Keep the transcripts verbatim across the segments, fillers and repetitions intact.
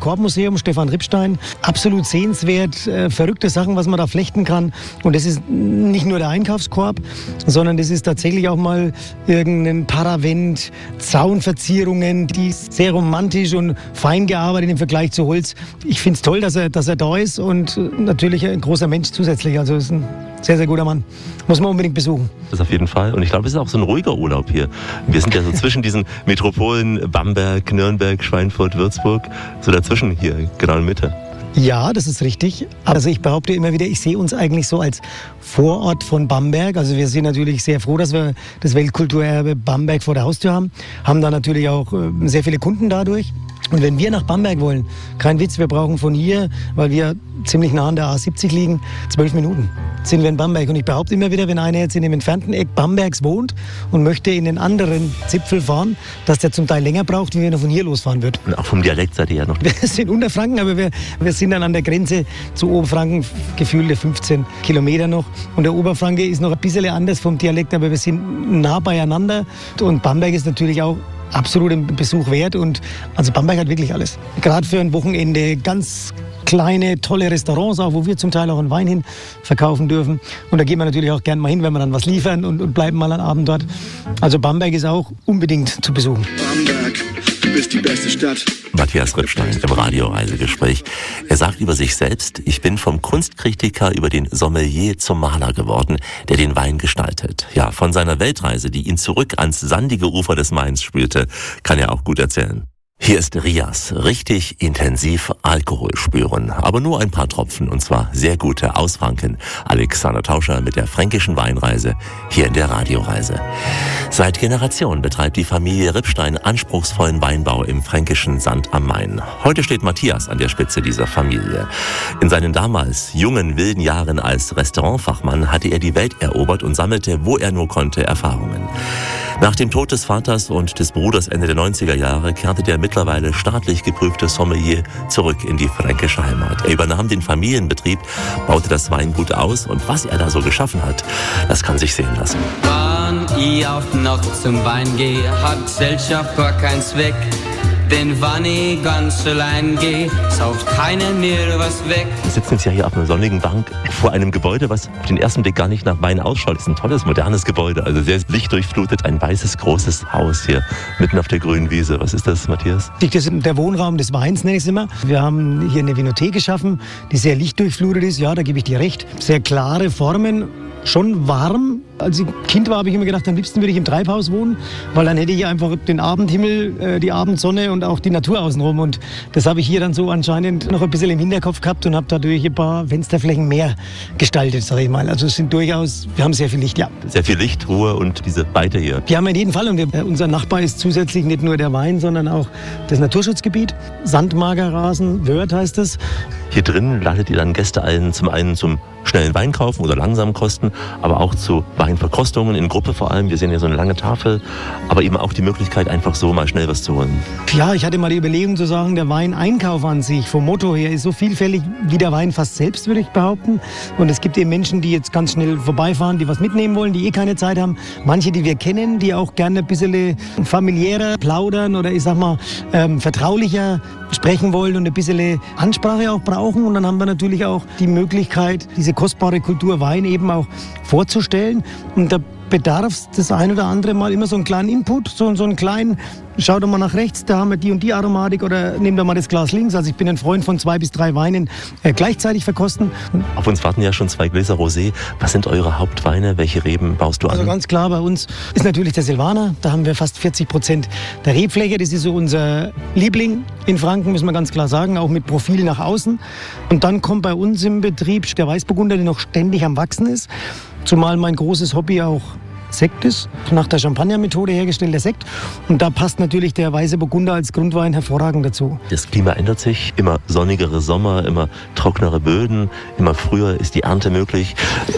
Korbmuseum, Stefan Rippstein. Absolut sehenswert, äh, verrückte Sachen, was man da flechten kann. Und das ist nicht nur der Einkaufskorb, sondern das ist tatsächlich auch mal irgendein Paravent, Zaunverzierungen, die ist sehr romantisch und fein gearbeitet im Vergleich zu Holz. Ich finde es toll, dass er, dass er da ist und natürlich ein großer Mensch zusätzlich. Also ist ein sehr, sehr guter Mann. Muss man unbedingt besuchen. Das auf jeden Fall. Und ich glaube, es ist auch so ein ruhiger Urlaub hier. Wir sind ja so zwischen diesen Metropolen Bamberg, Nürnberg, Schweinfurt, Würzburg, so dazwischen hier, genau in der Mitte. Ja, das ist richtig. Also ich behaupte immer wieder, ich sehe uns eigentlich so als Vorort von Bamberg. Also wir sind natürlich sehr froh, dass wir das Weltkulturerbe Bamberg vor der Haustür haben. Haben da natürlich auch sehr viele Kunden dadurch. Und wenn wir nach Bamberg wollen, kein Witz, wir brauchen von hier, weil wir ziemlich nah an der A siebzig liegen, zwölf Minuten sind wir in Bamberg. Und ich behaupte immer wieder, wenn einer jetzt in dem entfernten Eck Bambergs wohnt und möchte in den anderen Zipfel fahren, dass der zum Teil länger braucht, wie wenn er von hier losfahren wird. Und auch vom Dialekt seid ihr ja noch. Wir sind Unterfranken, aber wir, wir sind dann an der Grenze zu Oberfranken, gefühlte fünfzehn Kilometer noch. Und der Oberfranke ist noch ein bisschen anders vom Dialekt, aber wir sind nah beieinander. Und Bamberg ist natürlich auch absolut im Besuch wert. Und also Bamberg hat wirklich alles. Gerade für ein Wochenende ganz kleine, tolle Restaurants, auch wo wir zum Teil auch einen Wein hin verkaufen dürfen. Und da gehen wir natürlich auch gerne mal hin, wenn wir dann was liefern und, und bleiben mal einen Abend dort. Also Bamberg ist auch unbedingt zu besuchen. Bamberg, du bist die beste Stadt. Matthias Rippstein im Radioreisegespräch. Er sagt über sich selbst, ich bin vom Kunstkritiker über den Sommelier zum Maler geworden, der den Wein gestaltet. Ja, von seiner Weltreise, die ihn zurück ans sandige Ufer des Mains spülte, kann er auch gut erzählen. Hier ist Rias, richtig intensiv Alkohol spüren, aber nur ein paar Tropfen und zwar sehr gute aus Franken. Alexander Tauscher mit der fränkischen Weinreise hier in der Radioreise. Seit Generationen betreibt die Familie Rippstein anspruchsvollen Weinbau im fränkischen Sand am Main. Heute steht Matthias an der Spitze dieser Familie. In seinen damals jungen, wilden Jahren als Restaurantfachmann hatte er die Welt erobert und sammelte, wo er nur konnte, Erfahrungen. Nach dem Tod des Vaters und des Bruders Ende der neunziger Jahre kehrte der mittlerweile staatlich geprüfte Sommelier zurück in die fränkische Heimat. Er übernahm den Familienbetrieb, baute das Weingut aus und was er da so geschaffen hat, das kann sich sehen lassen. Wann ich auch noch zum Wein gehe, hat Gesellschaft gar keinen Zweck. Denn wann ich ganz allein gehe, sauft keiner mir was weg. Wir sitzen jetzt ja hier auf einer sonnigen Bank vor einem Gebäude, was auf den ersten Blick gar nicht nach Wein ausschaut. Das ist ein tolles, modernes Gebäude, also sehr lichtdurchflutet, ein weißes, großes Haus hier mitten auf der grünen Wiese. Was ist das, Matthias? Das ist der Wohnraum des Weins, nenne ich es immer. Wir haben hier eine Vinothek geschaffen, die sehr lichtdurchflutet ist. Ja, da gebe ich dir recht. Sehr klare Formen. Schon warm. Als ich Kind war, habe ich immer gedacht, am liebsten würde ich im Treibhaus wohnen, weil dann hätte ich einfach den Abendhimmel, die Abendsonne und auch die Natur außenrum. Und das habe ich hier dann so anscheinend noch ein bisschen im Hinterkopf gehabt und habe dadurch ein paar Fensterflächen mehr gestaltet, sage ich mal. Also es sind durchaus, wir haben sehr viel Licht, ja. Sehr viel Licht, Ruhe und diese Weite hier. Ja, in jedem Fall. Und wir, unser Nachbar ist zusätzlich nicht nur der Wein, sondern auch das Naturschutzgebiet. Sandmagerrasen, Wörth heißt es. Hier drin ladet ihr dann Gäste ein, zum einen zum schnellen Wein kaufen oder langsam kosten, aber auch zu Weinverkostungen in Gruppe vor allem. Wir sehen hier so eine lange Tafel, aber eben auch die Möglichkeit, einfach so mal schnell was zu holen. Ja, ich hatte mal die Überlegung zu sagen, der Weineinkauf an sich vom Motto her ist so vielfältig wie der Wein fast selbst, würde ich behaupten. Und es gibt eben Menschen, die jetzt ganz schnell vorbeifahren, die was mitnehmen wollen, die eh keine Zeit haben. Manche, die wir kennen, die auch gerne ein bisschen familiärer plaudern oder ich sag mal ähm, vertraulicher sprechen wollen und ein bisschen Ansprache auch brauchen. Und dann haben wir natürlich auch die Möglichkeit, diese kostbare Kultur Wein eben auch vorzustellen. Und da bedarf es das ein oder andere Mal immer so einen kleinen Input, so, so einen kleinen, schau doch mal nach rechts, da haben wir die und die Aromatik oder nimm doch mal das Glas links. Also ich bin ein Freund von zwei bis drei Weinen äh, gleichzeitig verkosten. Auf uns warten ja schon zwei Gläser Rosé. Was sind eure Hauptweine? Welche Reben baust du an? Also ganz klar, bei uns ist natürlich der Silvaner. Da haben wir fast vierzig Prozent der Rebfläche. Das ist so unser Liebling in Franken, muss man ganz klar sagen, auch mit Profil nach außen. Und dann kommt bei uns im Betrieb der Weißburgunder, der noch ständig am Wachsen ist. Zumal mein großes Hobby auch Sekt ist, nach der Champagner-Methode hergestellter Sekt. Und da passt natürlich der weiße Burgunder als Grundwein hervorragend dazu. Das Klima ändert sich, immer sonnigere Sommer, immer trockenere Böden, immer früher ist die Ernte möglich. Wie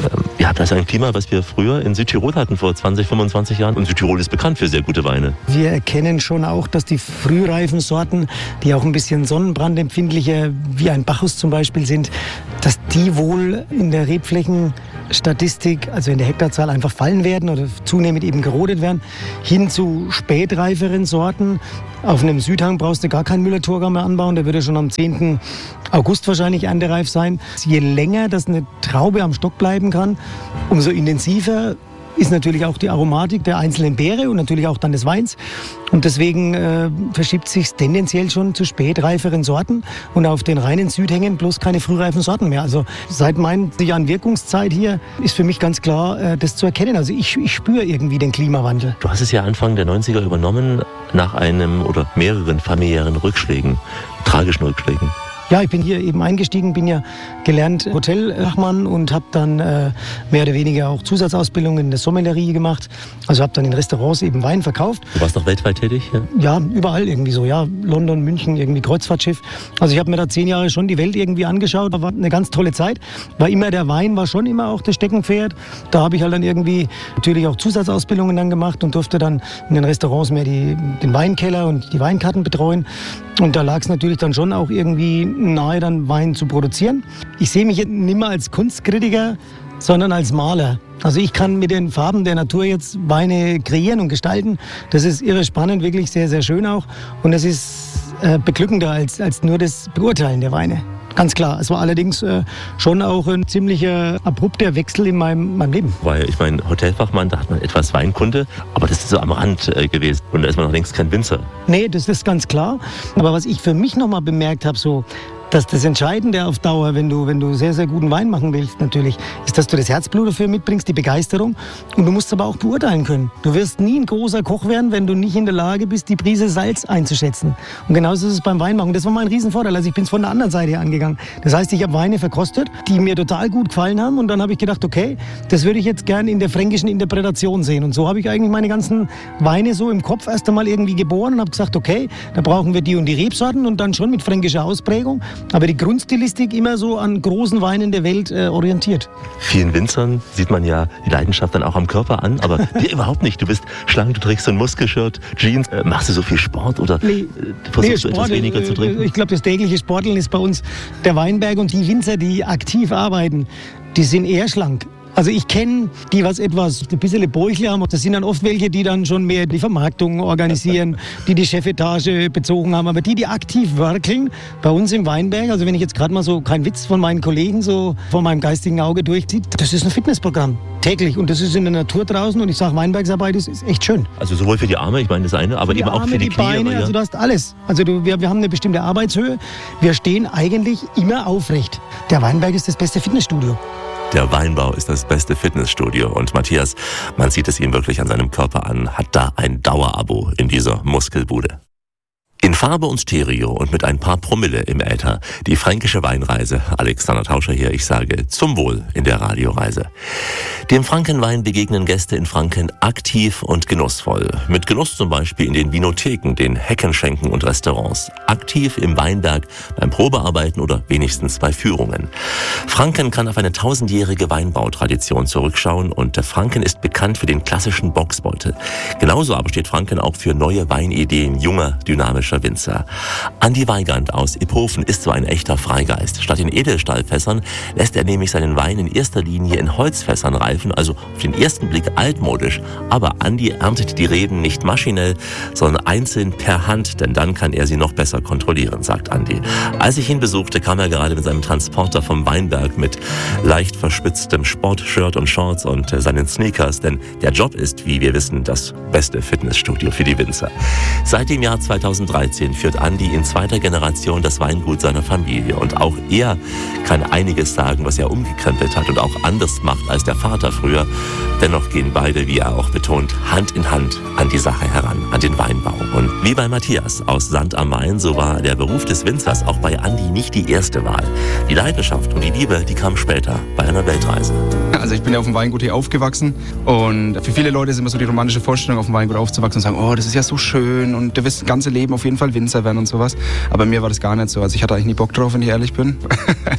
Ihr habt also ein Klima, was wir früher in Südtirol hatten, vor zwanzig, fünfundzwanzig Jahren. Und Südtirol ist bekannt für sehr gute Weine. Wir erkennen schon auch, dass die frühreifen Sorten, die auch ein bisschen sonnenbrandempfindlicher, wie ein Bacchus zum Beispiel sind, dass die wohl in der Rebflächenstatistik, also in der Hektarzahl, einfach fallen werden oder zunehmend eben gerodet werden, hin zu spätreiferen Sorten. Auf einem Südhang brauchst du gar keinen Müller-Thurgau mehr anbauen, der würde schon am zehnten August wahrscheinlich erntereif sein. Je länger das eine Traube am Stock bleiben kann, umso intensiver ist natürlich auch die Aromatik der einzelnen Beere und natürlich auch dann des Weins. Und deswegen äh, verschiebt sich tendenziell schon zu spätreiferen Sorten und auf den reinen Südhängen bloß keine frühreifen Sorten mehr. Also seit meinen Jahren Wirkungszeit hier ist für mich ganz klar, äh, das zu erkennen. Also ich, ich spüre irgendwie den Klimawandel. Du hast es ja Anfang der neunziger übernommen nach einem oder mehreren familiären Rückschlägen, tragischen Rückschlägen. Ja, ich bin hier eben eingestiegen, bin ja gelernt Hotelfachmann und habe dann äh, mehr oder weniger auch Zusatzausbildung in der Sommelerie gemacht. Also habe dann in Restaurants eben Wein verkauft. Du warst noch weltweit tätig? Ja, ja, überall irgendwie so. Ja, London, München, irgendwie Kreuzfahrtschiff. Also ich habe mir da zehn Jahre schon die Welt irgendwie angeschaut. War eine ganz tolle Zeit. War immer der Wein, war schon immer auch das Steckenpferd. Da habe ich halt dann irgendwie natürlich auch Zusatzausbildungen dann gemacht und durfte dann in den Restaurants mehr die, den Weinkeller und die Weinkarten betreuen. Und da lag es natürlich dann schon auch irgendwie nahe, dann Wein zu produzieren. Ich sehe mich jetzt nicht mehr als Kunstkritiker, sondern als Maler. Also ich kann mit den Farben der Natur jetzt Weine kreieren und gestalten. Das ist irre spannend, wirklich sehr, sehr schön auch. Und es ist äh, beglückender als, als nur das Beurteilen der Weine. Ganz klar. Es war allerdings äh, schon auch ein ziemlicher abrupter Wechsel in meinem, meinem Leben. Weil ich meine, Hotelfachmann, da hat man etwas Weinkunde, aber das ist so am Rand äh, gewesen. Und da ist man noch längst kein Winzer. Nee, das ist ganz klar. Aber was ich für mich nochmal bemerkt habe, so, dass das Entscheidende auf Dauer, wenn du, wenn du sehr, sehr guten Wein machen willst, natürlich, ist, dass du das Herzblut dafür mitbringst, die Begeisterung. Und du musst es aber auch beurteilen können. Du wirst nie ein großer Koch werden, wenn du nicht in der Lage bist, die Prise Salz einzuschätzen. Und genauso ist es beim Weinmachen. Das war mein Riesenvorteil. Also ich bin es von der anderen Seite her angegangen. Das heißt, ich habe Weine verkostet, die mir total gut gefallen haben. Und dann habe ich gedacht, okay, das würde ich jetzt gerne in der fränkischen Interpretation sehen. Und so habe ich eigentlich meine ganzen Weine so im Kopf erst einmal irgendwie geboren und habe gesagt, okay, da brauchen wir die und die Rebsorten und dann schon mit fränkischer Ausprägung. Aber die Grundstilistik immer so an großen Weinen der Welt äh, orientiert. Vielen Winzern sieht man ja die Leidenschaft dann auch am Körper an, aber dir überhaupt nicht. Du bist schlank, du trägst so ein Muskelshirt, Jeans. Äh, machst du so viel Sport oder nee, äh, versuchst nee, du Sport, etwas weniger zu trinken? Ich glaube, das tägliche Sporteln ist bei uns der Weinberg und die Winzer, die aktiv arbeiten, die sind eher schlank. Also ich kenne die, was etwas ein bisschen Bäuchle haben. Das sind dann oft welche, die dann schon mehr die Vermarktung organisieren, die die Chefetage bezogen haben. Aber die, die aktiv werkeln, bei uns im Weinberg, also wenn ich jetzt gerade mal so, kein Witz von meinen Kollegen so vor meinem geistigen Auge durchzieht, das ist ein Fitnessprogramm, täglich. Und das ist in der Natur draußen und ich sage, Weinbergsarbeit ist, ist echt schön. Also sowohl für die Arme, ich meine das eine, aber die eben Arme, auch für die, die Knie. Beine, Ja. also du hast alles. Also du, wir, wir haben eine bestimmte Arbeitshöhe. Wir stehen eigentlich immer aufrecht. Der Weinberg ist das beste Fitnessstudio. Der Weinbau ist das beste Fitnessstudio und Matthias, man sieht es ihm wirklich an seinem Körper an, hat da ein Dauerabo in dieser Muskelbude. In Farbe und Stereo und mit ein paar Promille im Äther. Die fränkische Weinreise. Alexander Tauscher hier, ich sage zum Wohl in der Radioreise. Dem Frankenwein begegnen Gäste in Franken aktiv und genussvoll. Mit Genuss zum Beispiel in den Vinotheken, den Heckenschenken und Restaurants. Aktiv im Weinberg, beim Probearbeiten oder wenigstens bei Führungen. Franken kann auf eine tausendjährige Weinbautradition zurückschauen und der Franken ist bekannt für den klassischen Bocksbeutel. Genauso aber steht Franken auch für neue Weinideen junger, dynamischer Winzer. Andi Weigand aus Iphofen ist so ein echter Freigeist. Statt in Edelstahlfässern lässt er nämlich seinen Wein in erster Linie in Holzfässern reifen, also auf den ersten Blick altmodisch. Aber Andi erntet die Reben nicht maschinell, sondern einzeln per Hand, denn dann kann er sie noch besser kontrollieren, sagt Andi. Als ich ihn besuchte, kam er gerade mit seinem Transporter vom Weinberg mit leicht verspitztem Sportshirt und Shorts und äh, seinen Sneakers, denn der Job ist, wie wir wissen, das beste Fitnessstudio für die Winzer. Seit dem Jahr zweitausenddreizehn führt Andi in zweiter Generation das Weingut seiner Familie. Und auch er kann einiges sagen, was er umgekrempelt hat und auch anders macht als der Vater früher. Dennoch gehen beide, wie er auch betont, Hand in Hand an die Sache heran, an den Weinbau. Und wie bei Matthias aus Sand am Main, so war der Beruf des Winzers auch bei Andi nicht die erste Wahl. Die Leidenschaft und die Liebe, die kam später bei einer Weltreise. Also ich bin ja auf dem Weingut hier aufgewachsen und für viele Leute ist immer so die romantische Vorstellung, auf dem Weingut aufzuwachsen und sagen, oh, das ist ja so schön und du wirst das ganze Leben auf jeden Fall Winzer werden und sowas. Aber bei mir war das gar nicht so. Also ich hatte eigentlich nie Bock drauf, wenn ich ehrlich bin.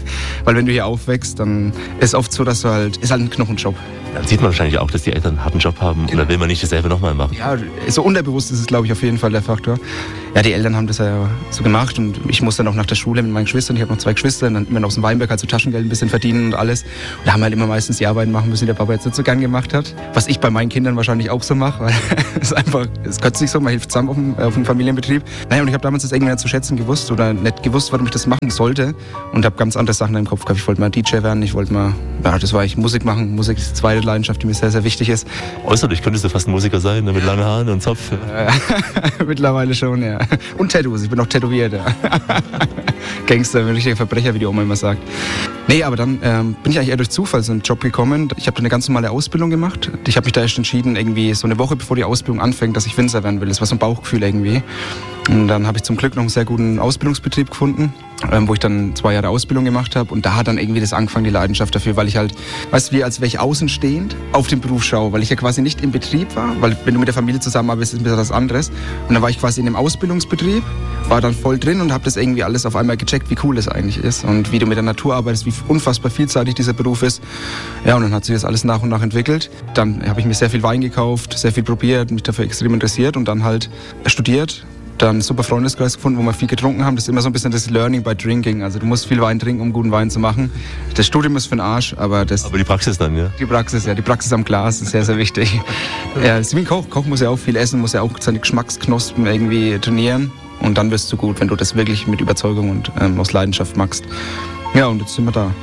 Weil wenn du hier aufwächst, dann ist oft so, dass du halt, ist halt ein Knochenjob. Dann sieht man wahrscheinlich auch, dass die Eltern einen harten Job haben. Oder will man nicht dasselbe nochmal machen? Ja, so unterbewusst ist es, glaube ich, auf jeden Fall der Faktor. Ja, die Eltern haben das ja so gemacht und ich musste dann auch nach der Schule mit meinen Geschwistern, ich habe noch zwei Geschwister, dann immer noch aus dem Weinberg, also Taschengeld ein bisschen verdienen und alles. Und da haben wir halt immer meistens die Arbeiten machen müssen, die der Papa jetzt nicht so gern gemacht hat. Was ich bei meinen Kindern wahrscheinlich auch so mache, weil es einfach, es gehört sich so, man hilft zusammen auf dem, auf dem Familienbetrieb. Naja, und ich habe damals das irgendwie nicht zu schätzen gewusst oder nicht gewusst, warum ich das machen sollte und habe ganz andere Sachen im Kopf gehabt. Ich wollte mal D J werden, ich wollte mal, ja, das war ich, Musik machen. Musik ist die zweite Leidenschaft, die mir sehr, sehr wichtig ist. Äußerlich könntest du fast ein Musiker sein, ne? Mit langen Haaren und Zopf. Ja, mittlerweile schon, ja. Und Tattoos, ich bin auch tätowiert, ja. Gangster, ein richtiger Verbrecher, wie die Oma immer sagt. Nee, aber dann ähm, bin ich eigentlich eher durch Zufall so einen Job gekommen. Ich habe da eine ganz normale Ausbildung gemacht. Ich habe mich da erst entschieden, irgendwie so eine Woche bevor die Ausbildung anfängt, dass ich Winzer werden will. Das war so ein Bauchgefühl irgendwie. Und dann habe ich zum Glück noch einen sehr guten Ausbildungsbetrieb gefunden, ähm, wo ich dann zwei Jahre Ausbildung gemacht habe. Und da hat dann irgendwie das angefangen, die Leidenschaft dafür, weil ich halt, weißt du, wie als wäre ich außenstehend auf den Beruf schaue, weil ich ja quasi nicht im Betrieb war, weil wenn du mit der Familie zusammenarbeitest, ist ein bisschen was anderes. Und dann war ich quasi in dem Ausbildungsbetrieb, war dann voll drin und habe das irgendwie alles auf einmal gecheckt, wie cool das eigentlich ist und wie du mit der Natur arbeitest, wie unfassbar vielseitig dieser Beruf ist. Ja, und dann hat sich das alles nach und nach entwickelt. Dann habe ich mir sehr viel Wein gekauft, sehr viel probiert, mich dafür extrem interessiert und dann halt studiert. Dann einen super Freundeskreis gefunden, wo wir viel getrunken haben. Das ist immer so ein bisschen das Learning by Drinking. Also du musst viel Wein trinken, um guten Wein zu machen. Das Studium ist für den Arsch, aber das... Aber die Praxis dann, ja? Die Praxis, ja. Die Praxis am Glas ist sehr, sehr wichtig. Ja, das ist wie ein Koch. Koch muss ja auch viel essen, muss ja auch seine Geschmacksknospen irgendwie trainieren. Und dann wirst du gut, wenn du das wirklich mit Überzeugung und ähm, aus Leidenschaft machst. Ja, und jetzt sind wir da.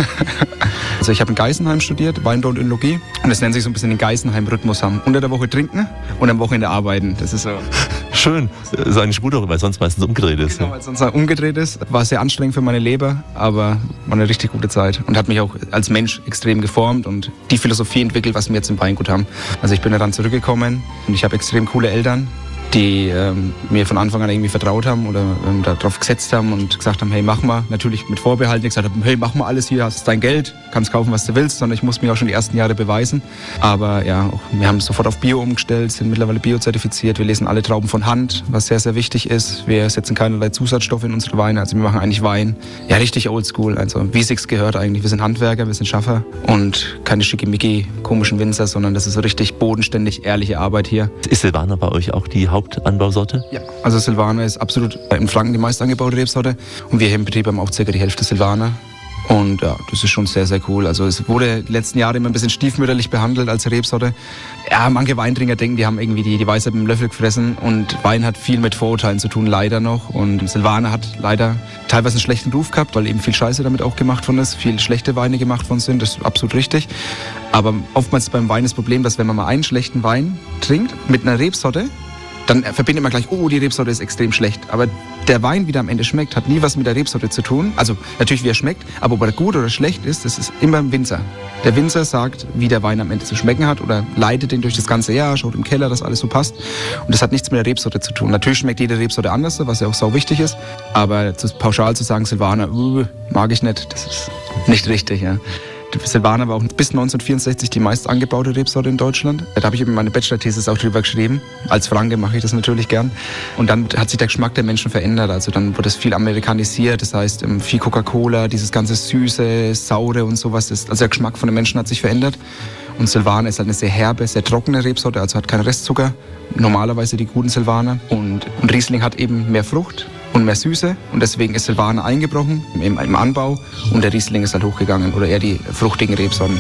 Also ich habe in Geisenheim studiert, Weinbau und Önologie. Und das nennt sich so ein bisschen den Geisenheim-Rhythmus haben. Unter der Woche trinken und am Wochenende arbeiten. Das ist so... Schön. Das ist eigentlich gut, weil sonst meistens umgedreht ist. Genau, weil sonst umgedreht ist. War sehr anstrengend für meine Leber, aber war eine richtig gute Zeit. Und hat mich auch als Mensch extrem geformt und die Philosophie entwickelt, was wir jetzt im Weingut haben. Also ich bin ja dann zurückgekommen und ich habe extrem coole Eltern, die ähm, mir von Anfang an irgendwie vertraut haben oder ähm, darauf gesetzt haben und gesagt haben, hey, mach mal. Natürlich mit Vorbehalten, gesagt haben, hey, mach mal alles hier, hast dein Geld, kannst kaufen, was du willst, sondern ich muss mich auch schon die ersten Jahre beweisen. Aber ja, auch, wir haben sofort auf Bio umgestellt, sind mittlerweile Bio-zertifiziert, wir lesen alle Trauben von Hand, was sehr, sehr wichtig ist. Wir setzen keinerlei Zusatzstoffe in unsere Weine, also wir machen eigentlich Wein, ja, richtig oldschool, also wie es sich gehört eigentlich. Wir sind Handwerker, wir sind Schaffer und keine schickimicki komischen Winzer, sondern das ist so richtig bodenständig, ehrliche Arbeit hier. Ist Silvaner bei euch auch die Hauptanbausorte? Ja, also Silvaner ist absolut in Franken die meist angebaute Rebsorte und wir hier im Betrieb haben auch circa die Hälfte Silvaner. Und ja, das ist schon sehr, sehr cool. Also es wurde die letzten Jahre immer ein bisschen stiefmütterlich behandelt als Rebsorte. Ja, manche Weintrinker denken, die haben irgendwie die, die Weisheit mit dem Löffel gefressen und Wein hat viel mit Vorurteilen zu tun, leider noch. Und Silvaner hat leider teilweise einen schlechten Ruf gehabt, weil eben viel Scheiße damit auch gemacht worden ist, viel schlechte Weine gemacht worden sind, das ist absolut richtig. Aber oftmals beim Wein das Problem, dass wenn man mal einen schlechten Wein trinkt mit einer Rebsorte, dann verbindet man gleich, oh, die Rebsorte ist extrem schlecht. Aber der Wein, wie der am Ende schmeckt, hat nie was mit der Rebsorte zu tun. Also natürlich, wie er schmeckt, aber ob er gut oder schlecht ist, das ist immer im Winzer. Der Winzer sagt, wie der Wein am Ende zu schmecken hat oder leitet ihn durch das ganze Jahr, schaut im Keller, dass alles so passt. Und das hat nichts mit der Rebsorte zu tun. Natürlich schmeckt jede Rebsorte anders, was ja auch sau wichtig ist. Aber zu, pauschal zu sagen, Silvaner, uh, mag ich nicht, das ist nicht richtig, ja. Silvaner war auch bis neunzehnhundertvierundsechzig die meist angebaute Rebsorte in Deutschland. Da habe ich eben meine Bachelor-Thesis auch drüber geschrieben. Als Franke mache ich das natürlich gern. Und dann hat sich der Geschmack der Menschen verändert. Also dann wurde es viel amerikanisiert. Das heißt, viel Coca-Cola, dieses ganze Süße, Saure und sowas. Also der Geschmack von den Menschen hat sich verändert. Und Silvaner ist halt eine sehr herbe, sehr trockene Rebsorte, also hat keinen Restzucker. Normalerweise die guten Silvaner. Und, und Riesling hat eben mehr Frucht und mehr Süße. Und deswegen ist Silvaner eingebrochen im, im Anbau. Und der Riesling ist halt hochgegangen. Oder eher die fruchtigen Rebsorten.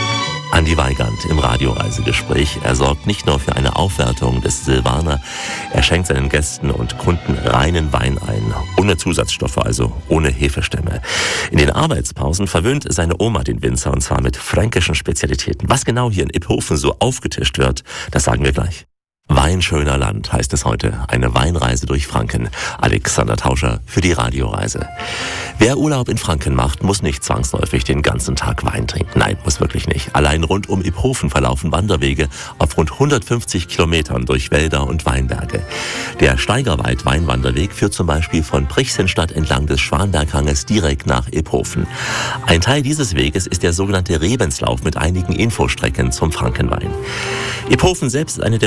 Andi Weigand im Radioreisegespräch. Er sorgt nicht nur für eine Aufwertung des Silvaner, er schenkt seinen Gästen und Kunden reinen Wein ein, ohne Zusatzstoffe, also ohne Hefestämme. In den Arbeitspausen verwöhnt seine Oma den Winzer und zwar mit fränkischen Spezialitäten. Was genau hier in Iphofen so aufgetischt wird, das sagen wir gleich. Weinschöner Land heißt es heute, eine Weinreise durch Franken. Alexander Tauscher für die Radioreise. Wer Urlaub in Franken macht, muss nicht zwangsläufig den ganzen Tag Wein trinken. Nein, muss wirklich nicht. Allein rund um Iphofen verlaufen Wanderwege auf rund hundertfünfzig Kilometern durch Wälder und Weinberge. Der Steigerwald-Weinwanderweg führt zum Beispiel von Brixenstadt entlang des Schwanberghanges direkt nach Iphofen. Ein Teil dieses Weges ist der sogenannte Rebenslauf mit einigen Infostrecken zum Frankenwein. Iphofen selbst ist eine der schönsten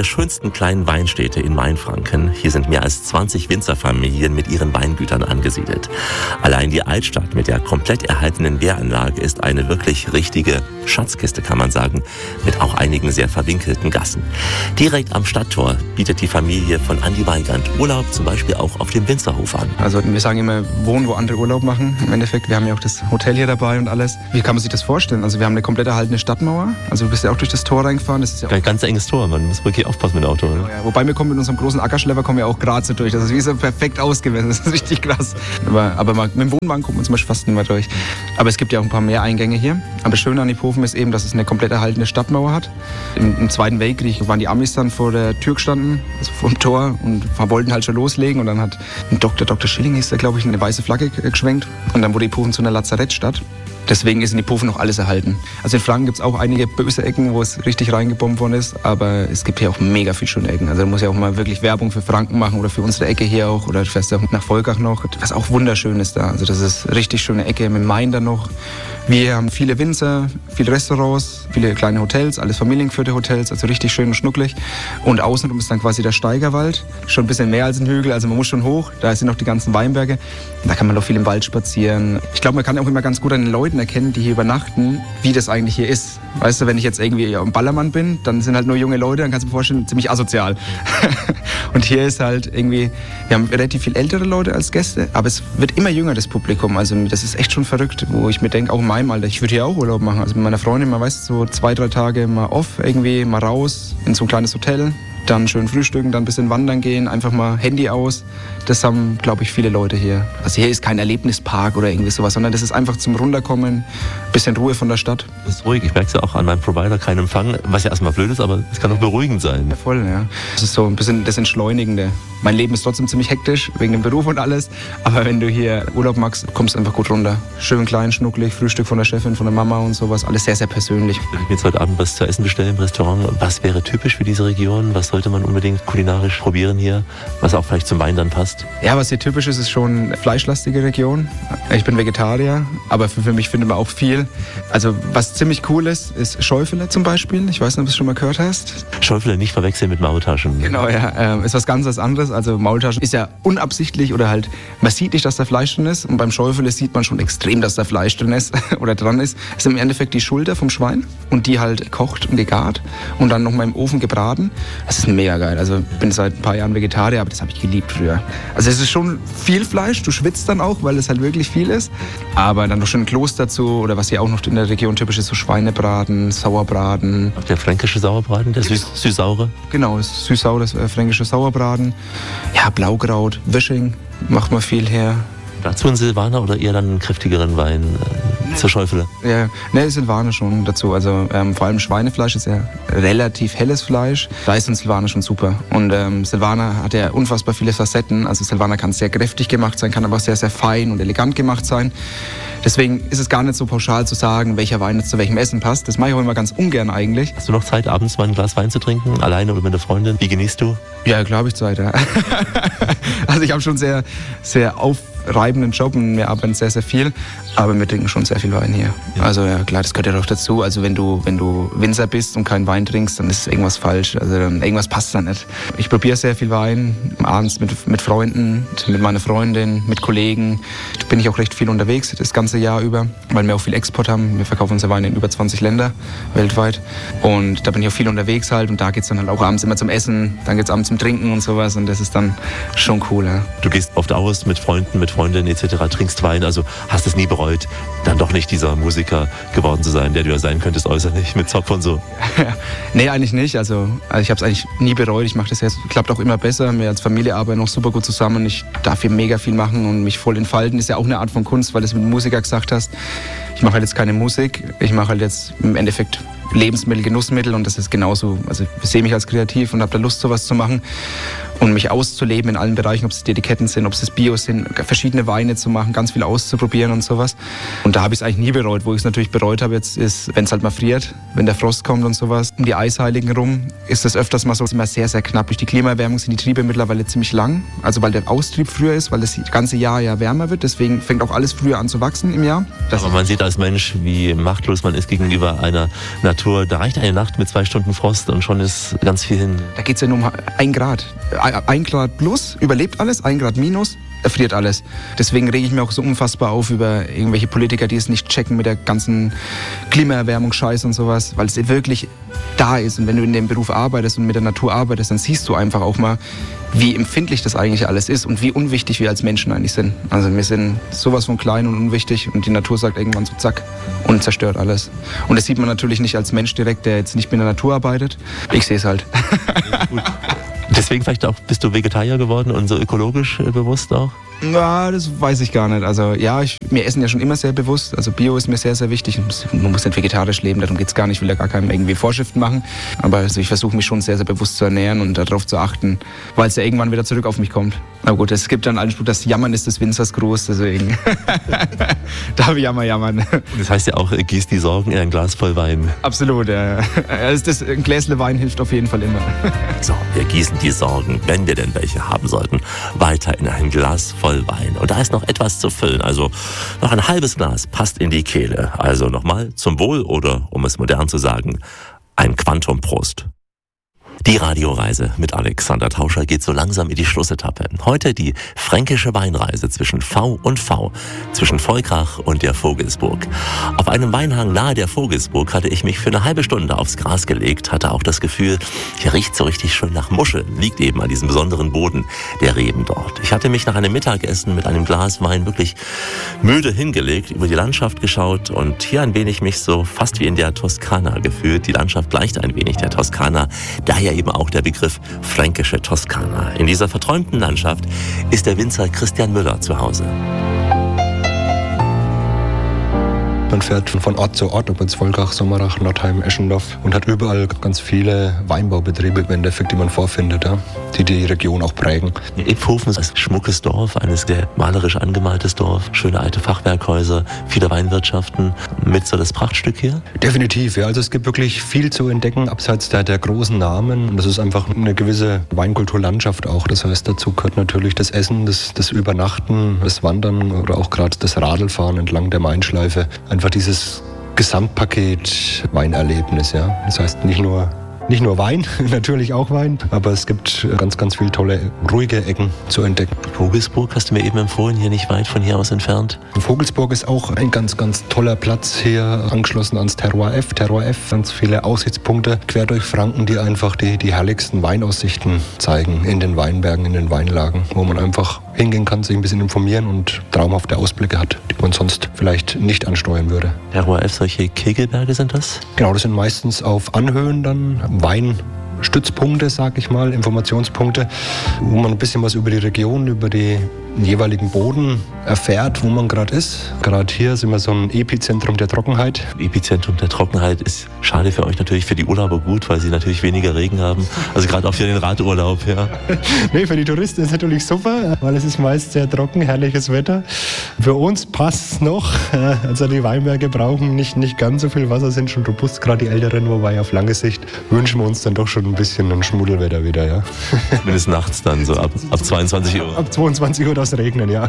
meisten kleinen Weinstädte in Mainfranken. Hier sind mehr als zwanzig Winzerfamilien mit ihren Weingütern angesiedelt. Allein die Altstadt mit der komplett erhaltenen Wehranlage ist eine wirklich richtige Schatzkiste, kann man sagen, mit auch einigen sehr verwinkelten Gassen. Direkt am Stadttor bietet die Familie von Andi Weigand Urlaub zum Beispiel auch auf dem Winzerhof an. Also wir sagen immer, wohnen, wo andere Urlaub machen. Im Endeffekt, wir haben ja auch das Hotel hier dabei und alles. Wie kann man sich das vorstellen? Also wir haben eine komplett erhaltene Stadtmauer. Also du bist ja auch durch das Tor reingefahren. Das ist ja auch ein ganz enges Tor, man muss wirklich aufpassen mit dem Auto. Ne? Ja, wobei wir kommen mit unserem großen Ackerschlepper kommen ja auch gerade so durch. Das ist wie so perfekt ausgemessen. Das ist richtig krass. Aber, aber mit dem Wohnwagen kommt man zum Beispiel fast nicht mehr durch. Aber es gibt ja auch ein paar mehr Eingänge hier. Aber das Schöne an Iphofen ist eben, dass es eine komplett erhaltene Stadtmauer hat. Im, im Zweiten Weltkrieg waren die Amis dann vor der Tür gestanden, also vor dem Tor, und wollten halt schon loslegen. Und dann hat ein Doktor, Doktor Schilling hieß der, glaube ich, eine weiße Flagge geschwenkt. Und dann wurde Iphofen zu einer Lazarettstadt. Deswegen ist in Iphofen noch alles erhalten. Also in Franken gibt es auch einige böse Ecken, wo es richtig reingebombt worden ist. Aber es gibt hier auch mega viel schöne Ecken. Also da muss ja auch mal wirklich Werbung für Franken machen oder für unsere Ecke hier auch. Oder du fährst ja auch nach Volkach noch. Was auch wunderschön ist da. Also das ist eine richtig schöne Ecke mit Main da noch. Wir haben viele Winzer, viele Restaurants, viele kleine Hotels, alles familiengeführte Hotels, also richtig schön und schnucklig. Und außenrum ist dann quasi der Steigerwald, schon ein bisschen mehr als ein Hügel, also man muss schon hoch. Da sind noch die ganzen Weinberge. Da kann man noch viel im Wald spazieren. Ich glaube, man kann auch immer ganz gut an den Leuten erkennen, die hier übernachten, wie das eigentlich hier ist. Weißt du, wenn ich jetzt irgendwie am Ballermann bin, dann sind halt nur junge Leute, dann kannst du dir vorstellen, ziemlich asozial. Und hier ist halt irgendwie, wir haben relativ viel ältere Leute als Gäste, aber es wird immer jünger, das Publikum. Also das ist echt schon verrückt, wo ich mir denke, auch in meinem Alter, ich würde hier auch Urlaub machen. Also mit meiner Freundin, man weiß, so zwei, drei Tage mal off, irgendwie mal raus in so ein kleines Hotel. Dann schön frühstücken, dann ein bisschen wandern gehen, einfach mal Handy aus. Das haben, glaube ich, viele Leute hier. Also hier ist kein Erlebnispark oder irgendwie sowas, sondern das ist einfach zum Runterkommen, bisschen Ruhe von der Stadt. Das ist ruhig, ich merke es ja auch an meinem Provider, kein Empfang, was ja erstmal blöd ist, aber es kann auch beruhigend sein. Ja, voll, ja. Das ist so ein bisschen das Entschleunigende. Mein Leben ist trotzdem ziemlich hektisch, wegen dem Beruf und alles, aber wenn du hier Urlaub machst, kommst du einfach gut runter. Schön klein, schnucklig, Frühstück von der Chefin, von der Mama und sowas, alles sehr, sehr persönlich. Wenn ich mir jetzt heute Abend was zu essen bestelle im Restaurant, was wäre typisch für diese Region? Was sollte man unbedingt kulinarisch probieren hier, was auch vielleicht zum Wein dann passt? Ja, was hier typisch ist, ist schon eine fleischlastige Region. Ich bin Vegetarier, aber für, für mich findet man auch viel. Also was ziemlich cool ist, ist Schäufele zum Beispiel. Ich weiß nicht, ob du es schon mal gehört hast. Schäufele nicht verwechseln mit Maultaschen. Genau, ja. Äh, ist was ganz was anderes. Also Maultaschen ist ja unabsichtlich oder halt, man sieht nicht, dass da Fleisch drin ist. Und beim Schäufele sieht man schon extrem, dass da Fleisch drin ist oder dran ist. Es ist im Endeffekt die Schulter vom Schwein und die halt gekocht und gegart und dann nochmal im Ofen gebraten. Das ist mega geil. Also ich bin seit ein paar Jahren Vegetarier, aber das habe ich geliebt früher. Also es ist schon viel Fleisch, du schwitzt dann auch, weil es halt wirklich viel ist. Aber dann noch schön ein Kloß dazu oder was hier auch noch in der Region typisch ist, so Schweinebraten, Sauerbraten. Der fränkische Sauerbraten, der süß, süß-saure? Genau, das süß-saure, das äh, fränkische Sauerbraten. Ja, Blaukraut, Wisching macht man viel her. Dazu ein Silvaner oder eher dann einen kräftigeren Wein äh, zur Schäufele? Ja, ne, Silvaner schon dazu. Also ähm, vor allem Schweinefleisch ist ja relativ helles Fleisch. Da ist ein Silvaner schon super. Und ähm, Silvaner hat ja unfassbar viele Facetten. Also Silvaner kann sehr kräftig gemacht sein, kann aber auch sehr, sehr fein und elegant gemacht sein. Deswegen ist es gar nicht so pauschal zu sagen, welcher Wein jetzt zu welchem Essen passt. Das mache ich auch immer ganz ungern eigentlich. Hast du noch Zeit, abends mal ein Glas Wein zu trinken? Alleine oder mit einer Freundin? Wie genießt du? Ja, klar habe ich Zeit, ja. Also ich habe schon sehr, sehr aufreibenden Job und wir arbeiten sehr, sehr viel. Aber wir trinken schon sehr viel Wein hier. Ja. Also ja, klar, das gehört ja doch dazu. Also wenn du, wenn du Winzer bist und keinen Wein trinkst, dann ist irgendwas falsch. Also dann, irgendwas passt da nicht. Ich probiere sehr viel Wein, abends mit, mit Freunden, mit meiner Freundin, mit Kollegen. Da bin ich auch recht viel unterwegs, das ganze Jahr über, weil wir auch viel Export haben. Wir verkaufen unsere Weine in über zwanzig Länder weltweit. Und da bin ich auch viel unterwegs halt. Und da geht es dann halt auch abends immer zum Essen, dann geht es abends zum Trinken und sowas. Und das ist dann schon cool. Ja. Du gehst oft aus mit Freunden, mit Freundinnen et cetera, trinkst Wein, also hast es nie bereut, dann doch nicht dieser Musiker geworden zu sein, der du ja sein könntest äußerlich mit Zopf und so. Nee, eigentlich nicht. Also, also ich habe es eigentlich nie bereut. Ich mache das jetzt, klappt auch immer besser. Wir als Familie arbeiten noch super gut zusammen. Ich darf hier mega viel machen und mich voll entfalten. Ist ja auch eine Art von Kunst, weil du es mit Musiker gesagt hast. Ich mache halt jetzt keine Musik. Ich mache halt jetzt im Endeffekt Lebensmittel, Genussmittel und das ist genauso. Also ich sehe mich als kreativ und habe da Lust, sowas zu machen. und mich auszuleben in allen Bereichen, ob es die Etiketten sind, ob es das Bio sind, verschiedene Weine zu machen, ganz viel auszuprobieren und sowas. Und da habe ich es eigentlich nie bereut. Wo ich es natürlich bereut habe jetzt ist, wenn es halt mal friert, wenn der Frost kommt und sowas. Um die Eisheiligen rum ist das öfters mal so, ist immer sehr, sehr knapp. Durch die Klimaerwärmung sind die Triebe mittlerweile ziemlich lang. Also weil der Austrieb früher ist, weil das ganze Jahr ja wärmer wird. Deswegen fängt auch alles früher an zu wachsen im Jahr. Das Aber man sieht als Mensch, wie machtlos man ist gegenüber einer Natur. Da reicht eine Nacht mit zwei Stunden Frost und schon ist ganz viel hin. Da geht es ja nur um ein Grad. Ein Grad plus, überlebt alles, ein Grad minus, erfriert alles. Deswegen rege ich mir auch so unfassbar auf über irgendwelche Politiker, die es nicht checken mit der ganzen Klimaerwärmung, Scheiß und sowas, weil es wirklich da ist. Und wenn du in dem Beruf arbeitest und mit der Natur arbeitest, dann siehst du einfach auch mal, wie empfindlich das eigentlich alles ist und wie unwichtig wir als Menschen eigentlich sind. Also wir sind sowas von klein und unwichtig und die Natur sagt irgendwann so zack und zerstört alles. Und das sieht man natürlich nicht als Mensch direkt, der jetzt nicht mit der Natur arbeitet. Ich sehe es halt. Gut. Deswegen vielleicht auch, bist du Vegetarier geworden und so ökologisch äh, bewusst auch? Na, das weiß ich gar nicht. Also ja, ich, mir Essen ja schon immer sehr bewusst. Also Bio ist mir sehr, sehr wichtig. Man muss nicht vegetarisch leben, darum geht es gar nicht. Ich will ja gar keinem irgendwie Vorschriften machen. Aber also ich versuche mich schon sehr, sehr bewusst zu ernähren und darauf zu achten, weil es ja irgendwann wieder zurück auf mich kommt. Aber gut, es gibt dann einen Spruch, das Jammern ist des Winzers groß, deswegen darf ich jammer jammern. Das heißt ja auch, gieß die Sorgen in ein Glas voll Wein. Absolut, ja. Das, das, ein Gläsle Wein hilft auf jeden Fall immer. So, wir gießen die Sorgen, wenn wir denn welche haben sollten, weiter in ein Glas voll Wein. Und da ist noch etwas zu füllen, also noch ein halbes Glas passt in die Kehle. Also nochmal zum Wohl oder, um es modern zu sagen, ein Quantum-Prost. Die Radioreise mit Alexander Tauscher geht so langsam in die Schlussetappe. Heute die fränkische Weinreise zwischen V und V, zwischen Volkach und der Vogelsburg. Auf einem Weinhang nahe der Vogelsburg hatte ich mich für eine halbe Stunde aufs Gras gelegt, hatte auch das Gefühl, hier riecht so richtig schön nach Muscheln, liegt eben an diesem besonderen Boden der Reben dort. Ich hatte mich nach einem Mittagessen mit einem Glas Wein wirklich müde hingelegt, über die Landschaft geschaut und hier ein wenig mich so fast wie in der Toskana gefühlt. Die Landschaft gleicht ein wenig der Toskana, daher eben auch der Begriff fränkische Toskana. In dieser verträumten Landschaft ist der Winzer Christian Müller zu Hause. Man fährt von Ort zu Ort, ob jetzt Volkach, Sommerach, Nordheim, Eschendorf und hat überall ganz viele Weinbaubetriebe im Endeffekt, die man vorfindet, ja, die die Region auch prägen. Iphofen ist ein schmuckes Dorf, eines sehr malerisch angemaltes Dorf, schöne alte Fachwerkhäuser, viele Weinwirtschaften, mit so das Prachtstück hier? Definitiv, ja, also es gibt wirklich viel zu entdecken, abseits der, der großen Namen. Und das ist einfach eine gewisse Weinkulturlandschaft auch. Das heißt, dazu gehört natürlich das Essen, das, das Übernachten, das Wandern oder auch gerade das Radlfahren entlang der Mainschleife. Einfach dieses Gesamtpaket Weinerlebnis, ja. Das heißt nicht nur Nicht nur Wein, natürlich auch Wein, aber es gibt ganz, ganz viele tolle, ruhige Ecken zu entdecken. Vogelsburg hast du mir eben empfohlen, hier nicht weit von hier aus entfernt. Vogelsburg ist auch ein ganz, ganz toller Platz hier, angeschlossen ans Terroir F. Terroir F, ganz viele Aussichtspunkte quer durch Franken, die einfach die, die herrlichsten Weinaussichten zeigen in den Weinbergen, in den Weinlagen, wo man einfach hingehen kann, sich ein bisschen informieren und traumhafte Ausblicke hat, die man sonst vielleicht nicht ansteuern würde. Terroir F, solche Kegelberge sind das? Genau, das sind meistens auf Anhöhen dann Weinstützpunkte, sag ich mal, Informationspunkte, wo man ein bisschen was über die Region, über die jeweiligen Boden erfährt, wo man gerade ist. Gerade hier sind wir so ein Epizentrum der Trockenheit. Epizentrum der Trockenheit ist schade für euch natürlich, für die Urlauber gut, weil sie natürlich weniger Regen haben. Also gerade auch für den Radurlaub, ja. Nee, für die Touristen ist es natürlich super, weil es ist meist sehr trocken, herrliches Wetter. Für uns passt es noch. Also die Weinberge brauchen nicht, nicht ganz so viel Wasser, sind schon robust, gerade die Älteren, wobei auf lange Sicht wünschen wir uns dann doch schon ein bisschen ein Schmuddelwetter wieder, ja. Zumindest nachts dann, so ab, ab zweiundzwanzig Uhr. Ab zweiundzwanzig Uhr das Regnen, ja.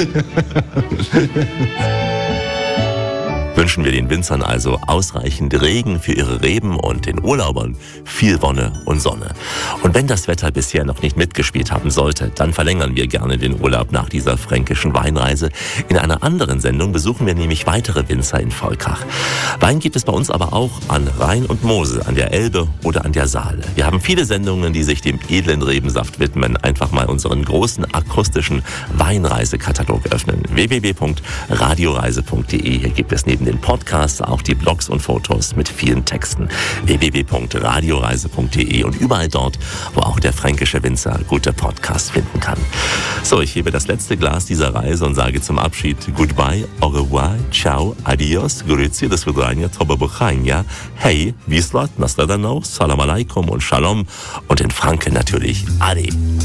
Wünschen wir den Winzern also ausreichend Regen für ihre Reben und den Urlaubern viel Wonne und Sonne. Und wenn das Wetter bisher noch nicht mitgespielt haben sollte, dann verlängern wir gerne den Urlaub nach dieser fränkischen Weinreise. In einer anderen Sendung besuchen wir nämlich weitere Winzer in Volkach. Wein gibt es bei uns aber auch an Rhein und Mosel, an der Elbe oder an der Saale. Wir haben viele Sendungen, die sich dem edlen Rebensaft widmen. Einfach mal unseren großen akustischen Weinreisekatalog öffnen. w w w punkt radioreise punkt de. Hier gibt es neben den Podcasts, auch die Blogs und Fotos mit vielen Texten. w w w punkt radioreise punkt d e und überall dort, wo auch der fränkische Winzer gute Podcasts finden kann. So, ich hebe das letzte Glas dieser Reise und sage zum Abschied Goodbye, au revoir, ciao, adios, grüezi, do svidania, toba buchania, hey, wislat, nasledano, salam alaikum und shalom und in Franken natürlich ade.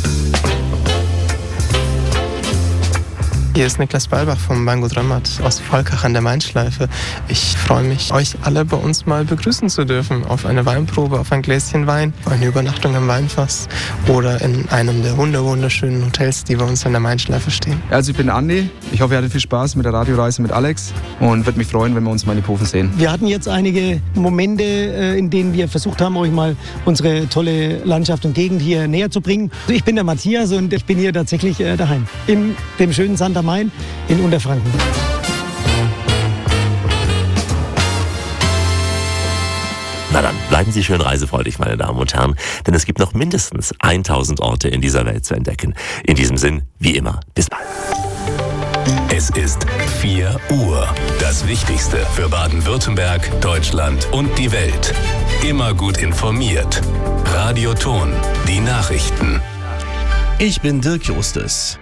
Hier ist Niklas Balbach vom Weingut Römmert aus Volkach an der Mainschleife. Ich freue mich, euch alle bei uns mal begrüßen zu dürfen. Auf eine Weinprobe, auf ein Gläschen Wein, auf eine Übernachtung im Weinfass oder in einem der wunderschönen Hotels, die bei uns an der Mainschleife stehen. Also ich bin Andi. Ich hoffe, ihr hattet viel Spaß mit der Radioreise mit Alex und würde mich freuen, wenn wir uns mal in die Pofen sehen. Wir hatten jetzt einige Momente, in denen wir versucht haben, euch mal unsere tolle Landschaft und Gegend hier näher zu bringen. Ich bin der Matthias und ich bin hier tatsächlich daheim. In dem schönen Santa Main in Unterfranken. Na dann, bleiben Sie schön reisefreudig, meine Damen und Herren, denn es gibt noch mindestens tausend Orte in dieser Welt zu entdecken. In diesem Sinn, wie immer, bis bald. Es ist vier Uhr. Das Wichtigste für Baden-Württemberg, Deutschland und die Welt. Immer gut informiert. Radio Ton, die Nachrichten. Ich bin Dirk Justus.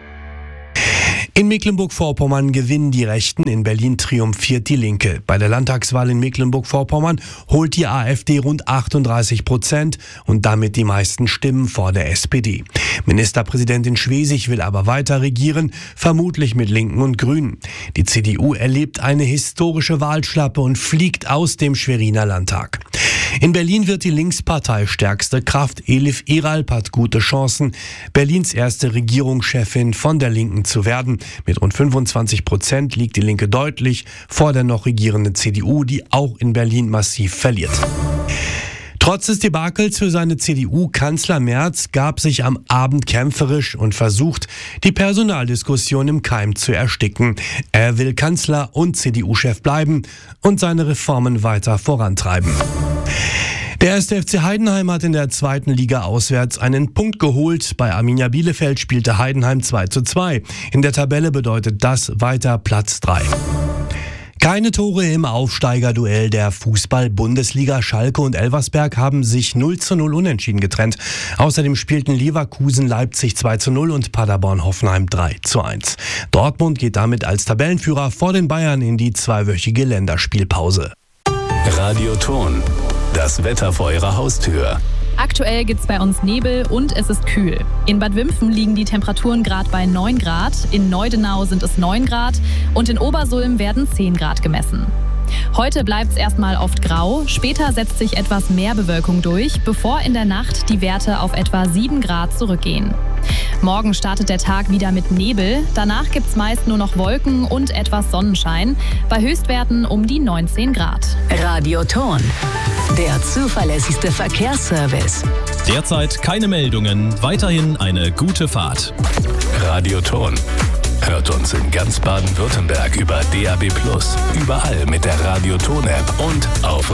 In Mecklenburg-Vorpommern gewinnen die Rechten, in Berlin triumphiert die Linke. Bei der Landtagswahl in Mecklenburg-Vorpommern holt die AfD rund achtunddreißig Prozent und damit die meisten Stimmen vor der S P D. Ministerpräsidentin Schwesig will aber weiter regieren, vermutlich mit Linken und Grünen. Die C D U erlebt eine historische Wahlschlappe und fliegt aus dem Schweriner Landtag. In Berlin wird die Linkspartei stärkste Kraft. Elif Eralp hat gute Chancen, Berlins erste Regierungschefin von der Linken zu werden. Mit rund fünfundzwanzig Prozent liegt die Linke deutlich vor der noch regierenden C D U, die auch in Berlin massiv verliert. Trotz des Debakels für seine C D U, Kanzler Merz gab sich am Abend kämpferisch und versucht, die Personaldiskussion im Keim zu ersticken. Er will Kanzler und C D U-Chef bleiben und seine Reformen weiter vorantreiben. Der erste F C Heidenheim hat in der zweiten Liga auswärts einen Punkt geholt. Bei Arminia Bielefeld spielte Heidenheim zwei zu zwei. In der Tabelle bedeutet das weiter Platz drei. Keine Tore im Aufsteigerduell der Fußball-Bundesliga. Schalke und Elversberg haben sich null zu null unentschieden getrennt. Außerdem spielten Leverkusen Leipzig zwei zu null und Paderborn Hoffenheim drei zu eins. Dortmund geht damit als Tabellenführer vor den Bayern in die zweiwöchige Länderspielpause. Radio Ton, das Wetter vor Ihrer Haustür. Aktuell gibt's bei uns Nebel und es ist kühl. In Bad Wimpfen liegen die Temperaturen gerade bei neun Grad, in Neudenau sind es neun Grad und in Obersulm werden zehn Grad gemessen. Heute bleibt's erstmal oft grau, später setzt sich etwas mehr Bewölkung durch, bevor in der Nacht die Werte auf etwa sieben Grad zurückgehen. Morgen startet der Tag wieder mit Nebel, danach gibt's meist nur noch Wolken und etwas Sonnenschein, bei Höchstwerten um die neunzehn Grad. Radio Ton, der zuverlässigste Verkehrsservice. Derzeit keine Meldungen, weiterhin eine gute Fahrt. Radio Ton. Hört uns in ganz Baden-Württemberg über D A B plus, überall mit der Radio Ton App und auf